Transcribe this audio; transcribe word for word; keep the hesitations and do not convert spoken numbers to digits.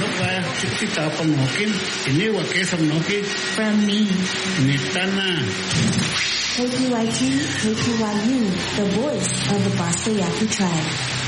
Noka, Chipita Panokin, Inewa Kesanoki. From me. Nitana. K P Y Q, K P Y U, the voice of the Basta Yaqui tribe.